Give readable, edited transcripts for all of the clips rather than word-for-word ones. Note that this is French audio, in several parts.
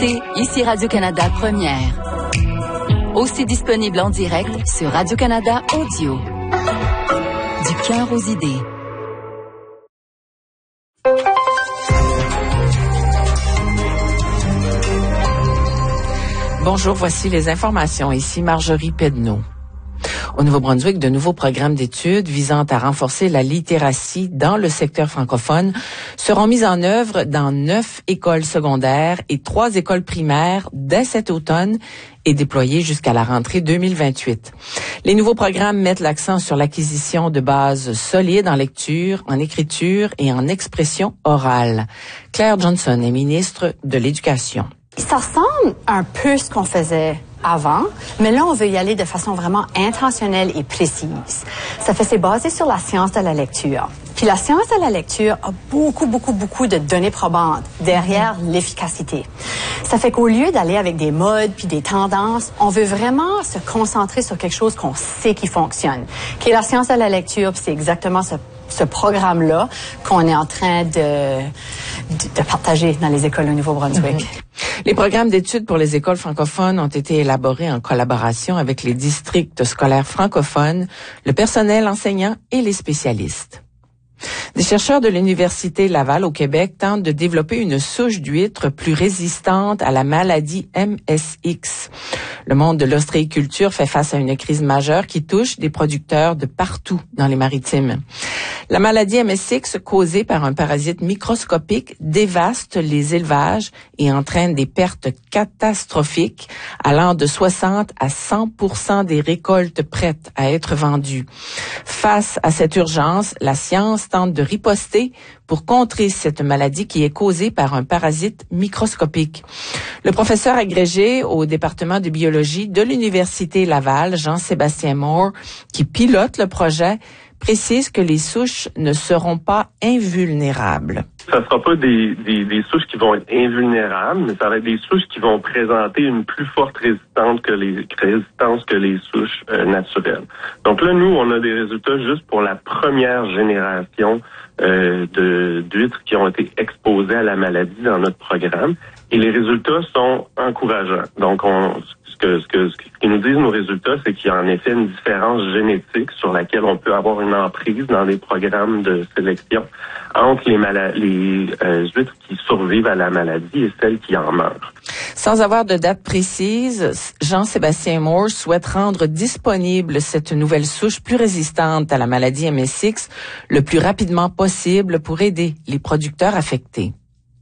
Ici Radio-Canada Première. Aussi disponible en direct sur Radio-Canada Audio. Du cœur aux idées. Bonjour, voici les informations. Ici Marjorie Pedneau. Au Nouveau-Brunswick, de nouveaux programmes d'études visant à renforcer la littératie dans le secteur francophone seront mis en œuvre dans 9 écoles secondaires et 3 écoles primaires dès cet automne et déployés jusqu'à la rentrée 2028. Les nouveaux programmes mettent l'accent sur l'acquisition de bases solides en lecture, en écriture et en expression orale. Claire Johnson est ministre de l'Éducation. Ça ressemble un peu à ce qu'on faisait avant, mais là, on veut y aller de façon vraiment intentionnelle et précise. Ça fait, c'est basé sur la science de la lecture. Puis la science de la lecture a beaucoup de données probantes derrière l'efficacité. Ça fait qu'au lieu d'aller avec des modes puis des tendances, on veut vraiment se concentrer sur quelque chose qu'on sait qui fonctionne, qui est la science de la lecture, puis c'est exactement ce programme-là qu'on est en train de partager dans les écoles au Nouveau-Brunswick. Les programmes d'études pour les écoles francophones ont été élaborés en collaboration avec les districts scolaires francophones, le personnel enseignant et les spécialistes. Des chercheurs de l'Université Laval au Québec tentent de développer une souche d'huîtres plus résistante à la maladie MSX. Le monde de l'ostréiculture fait face à une crise majeure qui touche des producteurs de partout dans les maritimes. La maladie MSX, causée par un parasite microscopique, dévaste les élevages et entraîne des pertes catastrophiques, allant de 60 à 100% des récoltes prêtes à être vendues. Face à cette urgence, la science tente de riposter pour contrer cette maladie qui est causée par un parasite microscopique. Le professeur agrégé au département de biologie de l'Université Laval, Jean-Sébastien Moore, qui pilote le projet, précise que les souches ne seront pas invulnérables. Ça ne sera pas des souches qui vont être invulnérables, mais ça va être des souches qui vont présenter une plus forte résistance que les souches naturelles. Donc là, nous, on a des résultats juste pour la première génération d'huîtres qui ont été exposées à la maladie dans notre programme. Et les résultats sont encourageants. Donc, ce que nous disent nos résultats, c'est qu'il y a en effet une différence génétique sur laquelle on peut avoir une emprise dans les programmes de sélection entre les huîtres qui survivent à la maladie et celles qui en meurent. Sans avoir de date précise, Jean-Sébastien Moore souhaite rendre disponible cette nouvelle souche plus résistante à la maladie MSX le plus rapidement possible pour aider les producteurs affectés.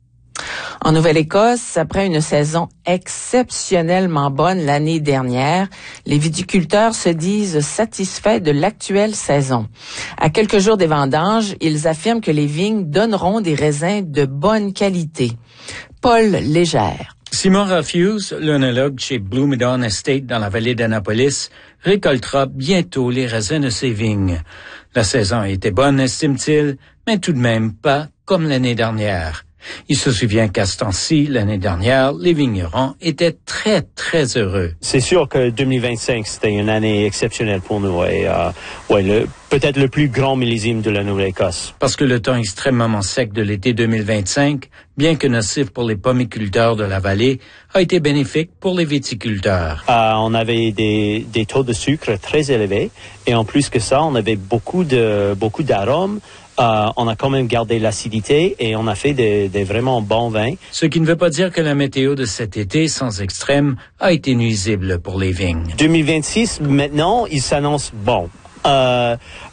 En Nouvelle-Écosse, après une saison exceptionnellement bonne l'année dernière, les viticulteurs se disent satisfaits de l'actuelle saison. À quelques jours des vendanges, ils affirment que les vignes donneront des raisins de bonne qualité. Paul Légère. Simon Rafuse, l'œnologue chez Blue Meadow Estate dans la vallée d'Annapolis, récoltera bientôt les raisins de ses vignes. La saison a été bonne, estime-t-il, mais tout de même pas comme l'année dernière. Il se souvient qu'à ce temps-ci, l'année dernière, les vignerons étaient très, très heureux. C'est sûr que 2025, c'était une année exceptionnelle pour nous et peut-être le plus grand millésime de la Nouvelle-Écosse. Parce que le temps extrêmement sec de l'été 2025, bien que nocif pour les pommiculteurs de la vallée, a été bénéfique pour les viticulteurs. On avait des taux de sucre très élevés et en plus que ça, on avait beaucoup d'arômes. On a quand même gardé l'acidité et on a fait des vraiment bons vins. Ce qui ne veut pas dire que la météo de cet été, sans extrême, a été nuisible pour les vignes. 2026, maintenant, il s'annonce bon. On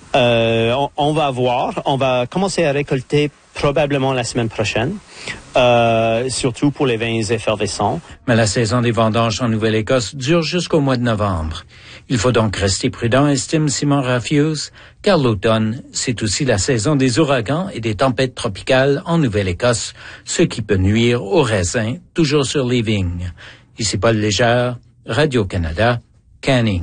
va voir. On va commencer à récolter probablement la semaine prochaine, surtout pour les vins effervescents. Mais la saison des vendanges en Nouvelle-Écosse dure jusqu'au mois de novembre. Il faut donc rester prudent, estime Simon Rafuse, car l'automne, c'est aussi la saison des ouragans et des tempêtes tropicales en Nouvelle-Écosse, ce qui peut nuire aux raisins, toujours sur les vignes. Ici Paul Légère, Radio-Canada, Canning.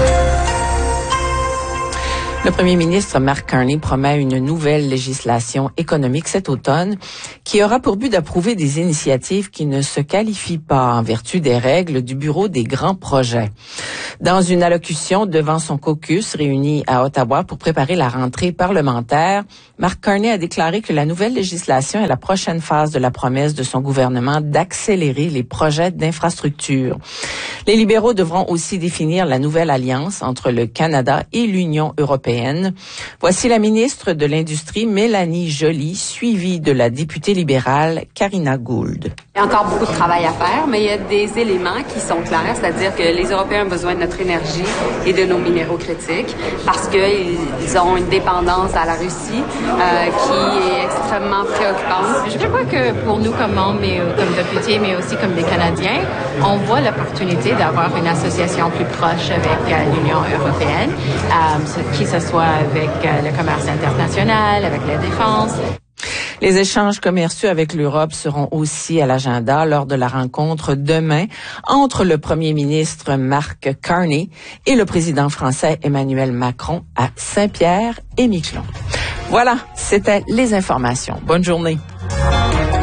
Le premier ministre Mark Carney promet une nouvelle législation économique cet automne qui aura pour but d'approuver des initiatives qui ne se qualifient pas en vertu des règles du Bureau des grands projets. Dans une allocution devant son caucus réuni à Ottawa pour préparer la rentrée parlementaire, Mark Carney a déclaré que la nouvelle législation est la prochaine phase de la promesse de son gouvernement d'accélérer les projets d'infrastructure. Les libéraux devront aussi définir la nouvelle alliance entre le Canada et l'Union européenne. Voici la ministre de l'Industrie, Mélanie Joly, suivie de la députée libérale, Karina Gould. Il y a encore beaucoup de travail à faire, mais il y a des éléments qui sont clairs, c'est-à-dire que les Européens ont besoin de notre énergie et de nos minéraux critiques parce qu'ils ont une dépendance à la Russie qui est extrêmement préoccupante. Je crois que pour nous comme membres, mais comme députés, mais aussi comme des Canadiens, on voit l'opportunité d'avoir une association plus proche avec l'Union européenne, que ce soit avec le commerce international, avec la défense. Les échanges commerciaux avec l'Europe seront aussi à l'agenda lors de la rencontre demain entre le premier ministre Mark Carney et le président français Emmanuel Macron à Saint-Pierre-et-Miquelon. Voilà, c'était les informations. Bonne journée.